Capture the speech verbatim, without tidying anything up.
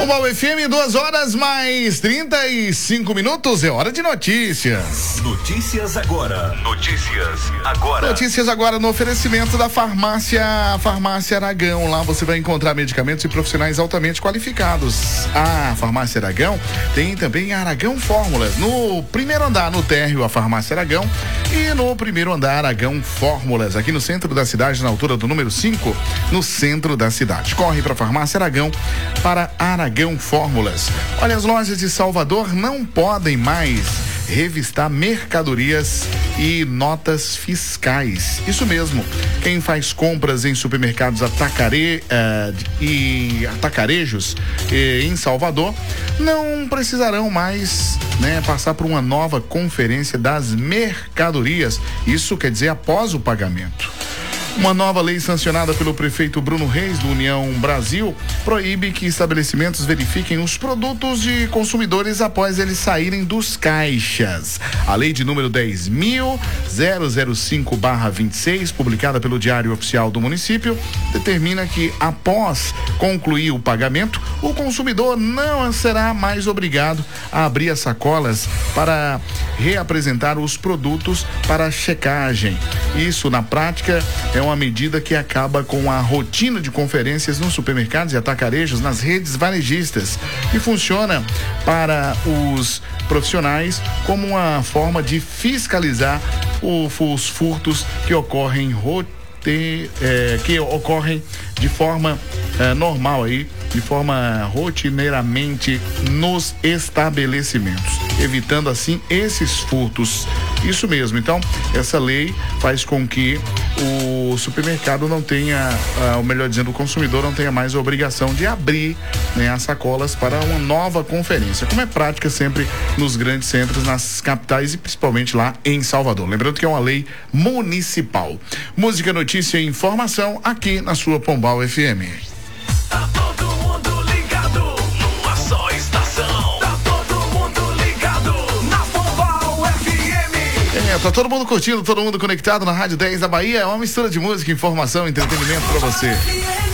Pombal F M, duas horas mais trinta e cinco minutos, é hora de notícias. Notícias agora. Notícias agora. Notícias agora no oferecimento da farmácia, Farmácia Aragão. Lá você vai encontrar medicamentos e profissionais altamente qualificados. A Farmácia Aragão tem também a Aragão Fórmulas. No primeiro andar, no térreo, a Farmácia Aragão. E no primeiro andar, Aragão Fórmulas. Aqui no centro da cidade, na altura do número cinco, no centro da cidade. Corre para a Farmácia Aragão, para Aragão Fórmulas. Olha, as lojas de Salvador não podem mais revistar mercadorias e notas fiscais. Isso mesmo. Quem faz compras em supermercados atacare, uh, e atacarejos eh, em Salvador não precisarão mais, né, passar por uma nova conferência das mercadorias. Isso quer dizer após o pagamento. Uma nova lei sancionada pelo prefeito Bruno Reis, do União Brasil, proíbe que estabelecimentos verifiquem os produtos de consumidores após eles saírem dos caixas. A lei de número dez mil zero cinco barra vinte e seis, publicada pelo Diário Oficial do Município, determina que após concluir o pagamento, o consumidor não será mais obrigado a abrir as sacolas para reapresentar os produtos para checagem. Isso, na prática, é uma medida que acaba com a rotina de conferências nos supermercados e atacarejos nas redes varejistas e funciona para os profissionais como uma forma de fiscalizar o, os furtos que ocorrem rote, é, que ocorrem de forma é, normal aí, de forma rotineiramente nos estabelecimentos, evitando assim esses furtos. Isso mesmo. Então, essa lei faz com que o supermercado não tenha, uh, ou melhor dizendo, o consumidor não tenha mais a obrigação de abrir, né, as sacolas para uma nova conferência, como é prática sempre nos grandes centros, nas capitais e principalmente lá em Salvador. Lembrando que é uma lei municipal. Música, notícia e informação aqui na sua Pombal F M. Tá todo mundo ligado numa só estação. Tá todo mundo ligado na Pombal F M. É, tá todo mundo curtindo, todo mundo conectado na Rádio dez da Bahia. É uma mistura de música, informação, entretenimento pra você.